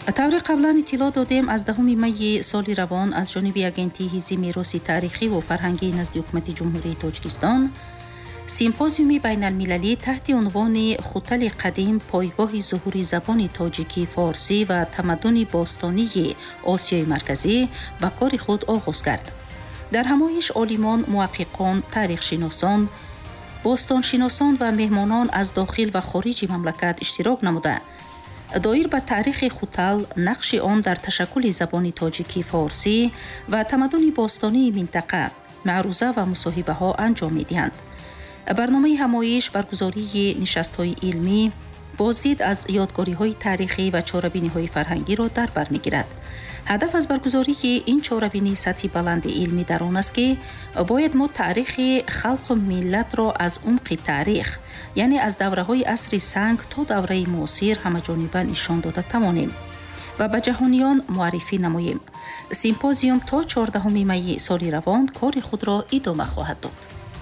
طور قبلا اطلاع دادیم از 10 می سال روان از جانب اگنتی حیزی میراث تاریخی و فرهنگی نزد حکومت جمهوری تاجیکستان سیمپوزیوم بین المللی تحت عنوان خوتل قدیم پایگاه ظهور زبان تاجیکی فارسی و تمدن باستانی آسیای مرکزی و کار خود آغاز کرد. در همایش عالمان، محققان، تاریخ شناسان، باستان شناسان و مهمانان از داخل و خارج مملکت اشتراک نموده دایر به تاریخ خوتل، نقش آن در تشکل زبان تاجیکی فارسی و تمدن باستانی منطقه معروضه و مصاحبه ها انجام می‌دهند. برنامه همایش برگزاری نشست‌های علمی، بازدید از یادگاری‌های تاریخی و چاره‌بینی‌های فرهنگی را در بر می‌گیرد. هدف از برگزاری این چاره‌بینی سطحی بلند علمی در آن است که باید ما تاریخ خلق و ملت را از عمق تاریخ، یعنی از دوره‌های عصر سنگ تا دوره معاصر همه‌جانبه نشان داده توانیم و به جهانیان معرفی نماییم. سیمپوزیوم تا 14 می سال روان کار خود را ادامه خواهد داد.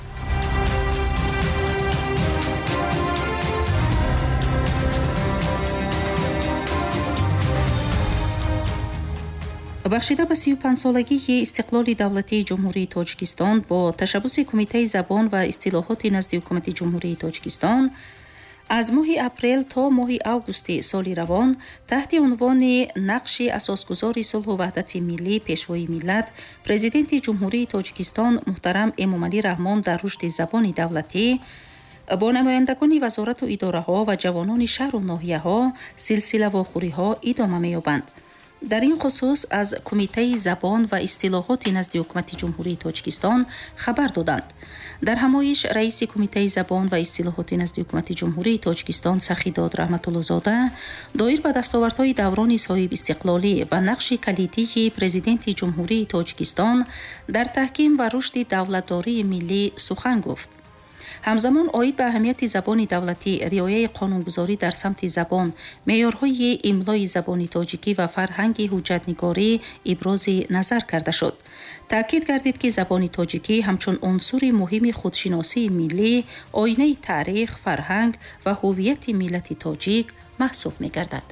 بخشیده به 35 سالگی استقلال دولتی جمهوری تاجیکستان با تشبث کمیته زبان و اصطلاحات نزد حکومت جمهوری تاجیکستان از ماه اپریل تا ماه آگوست سال روان تحت عنوان نقش اساسگذار صلح و وحدت ملی پیشوای ملت پرزیدنت جمهوری تاجیکستان محترم امامعلی رحمان در رشد زبان دولتی با نمایندگان وزارت و اداره ها و جوانان شهر و ناحیه ها سلسله واخوری ها ادامه می‌یابند. در این خصوص از کمیته زبان و اصطلاحات نزد حکومت جمهوری تاجیکستان خبر دادند. در همایش رئیس کمیته زبان و اصطلاحات نزد حکومت جمهوری تاجیکستان سخیداد رحمت الله زاده دایر به دستاوردهای دوران صاحب استقلالی و نقش کلیدی پرزیدنت جمهوری تاجیکستان در تحکیم و رشد دولتداری ملی سخن گفت. همزمان آید به اهمیت زبان دولتی، رعایت قانونگذاری در سمت زبان، معیارهای املای زبان تاجیکی و فرهنگ حجت‌نگاری ابراز نظر کرده شد. تاکید گردید که زبان تاجیکی همچون عنصر مهم خودشناسی ملی، آینه تاریخ، فرهنگ و هویت ملت تاجیک محسوب می‌گردد.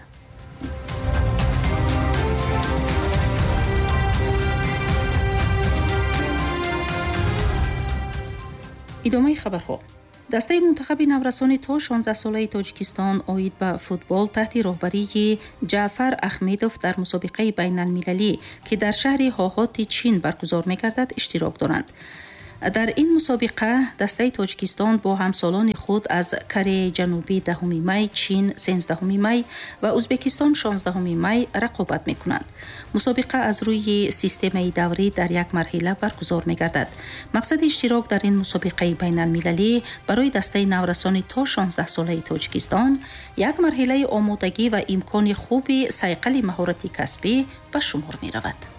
ادامه خبرها. دسته منتخب نورسان تا 16 ساله تاجیکستان آید به فوتبال تحت رهبری جعفر احمدوف در مسابقه بین المللی که در شهر هاهات چین برگزار می‌گردد اشتراک دارند. در این مسابقه دسته تاجیکستان با همسالان خود از کره جنوبی 10 می، چین 13 می و ازبکستان 16 می رقابت می‌کنند. مسابقه از روی سیستم دوری در یک مرحله برگزار می‌گردد. مقصد اشتراک در این مسابقه بین المللی برای دسته نورسان تا 16 ساله تاجیکستان یک مرحله آمادگی و امکان خوب صیقل مهارت کسبی به شمار می‌رود.